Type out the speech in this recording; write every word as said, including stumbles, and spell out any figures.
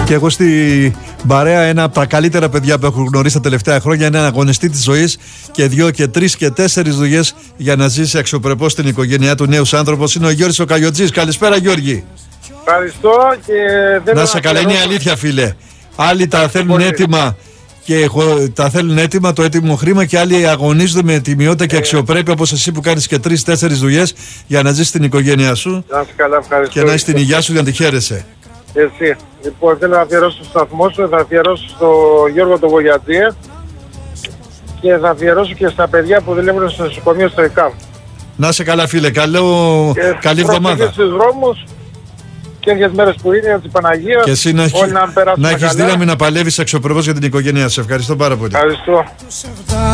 Και εγώ στην παρέα ένα από τα καλύτερα παιδιά που έχω γνωρίσει τα τελευταία χρόνια, είναι ένα αγωνιστή της ζωής και δύο και τρεις και τέσσερις δουλειές για να ζήσει αξιοπρεπώς στην οικογένειά του. Νέος άνθρωπος είναι ο Γιώργης ο Καγιοτζής. Καλησπέρα Γιώργη. Ευχαριστώ και δεν να σε καλά, είναι η αλήθεια φίλε. Άλλοι τα θέλουν έτοιμα και τα θέλουν έτοιμα, το έτοιμο χρήμα, και άλλοι αγωνίζονται με τιμιότητα και αξιοπρέπεια όπως εσύ που κάνεις και τρεις-τέσσερις δουλειές για να ζήσεις την οικογένειά σου. Να σε καλά, ευχαριστώ. Και να έχεις την υγεία σου για να τη χαίρεσαι. Εσύ. Λοιπόν, θέλω να αφιερώσω στο σταθμό σου, θα αφιερώσω στο Γιώργο τον Βογιατζή και θα αφιερώσω και στα παιδιά που δουλεύουν στο νοσοκομείο στο ΕΚΑΒ. Να σε καλά φίλε, καλό, καλή εβδομάδα. Και στους δρόμους και ίδιες μέρες που είναι, της Παναγίας. Και εσύ να, έχει, να, να έχεις δύναμη να παλεύεις αξιοπρεπώς για την οικογένειά σου. Ευχαριστώ πάρα πολύ. Ευχαριστώ.